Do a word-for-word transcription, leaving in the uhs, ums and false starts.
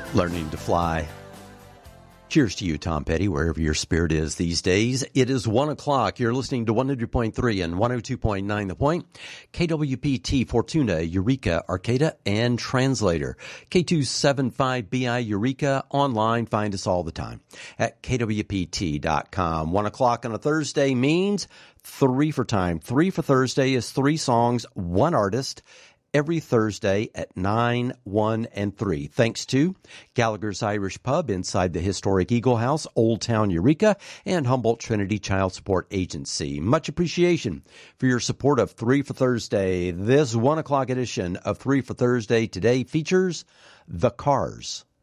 Learning to fly. Cheers to you, Tom Petty, wherever your spirit is these days. It is one o'clock. You're listening to one hundred point three and one oh two point nine The Point. K W P T, Fortuna, Eureka, Arcata, and Translator. K two seventy-five B I Eureka. Online, find us all the time at K W P T dot com. One o'clock on a Thursday means three for time. Three for Thursday is three songs, one artist, every Thursday at nine, one, and three. Thanks to Gallagher's Irish Pub inside the historic Eagle House, Old Town Eureka, and Humboldt Trinity Child Support Agency. Much appreciation for your support of Three for Thursday. This one o'clock edition of Three for Thursday today features The Cars.